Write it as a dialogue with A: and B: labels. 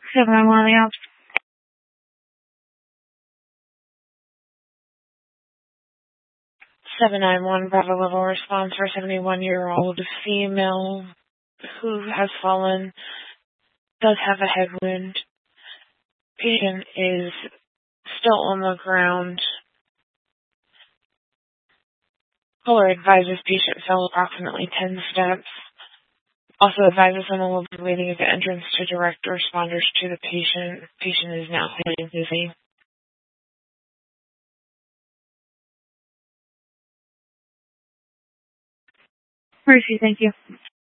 A: 791 on the ops. 791 Bravo level response for a 71-year-old female who has fallen, does have a head wound. Patient is still on the ground. Caller advises patient fell approximately 10 steps. Also advises someone will be waiting at the entrance to direct responders to the patient. Patient is now feeling dizzy. Mercy, thank you.